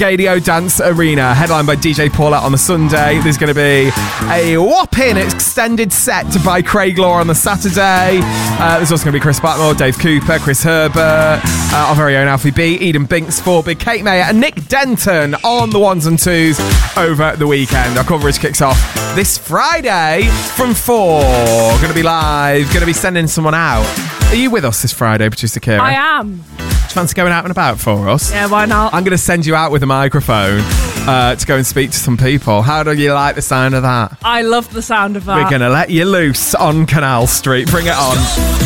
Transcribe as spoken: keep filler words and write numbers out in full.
Gaydio Dance Arena, headlined by D J Paulette on the Sunday. There's going to be a whopping extended set by Craig Law on the Saturday. Uh, there's also going to be Chris Blackmore, Dave Cooper, Chris Herbert, uh, our very own Alfie B, Eden Binks, Forbig, Kate Mayer and Nick Denton on the ones and twos over the weekend. Our coverage kicks off this Friday from four. Going to be live, going to be sending someone out. Are you with us this Friday, Producer Kira? I am. Do you fancy going out and about for us? Yeah, why not? I'm going to send you out with a microphone uh, to go and speak to some people. How do you like the sound of that? I love the sound of that. We're going to let you loose on Canal Street. Bring it on.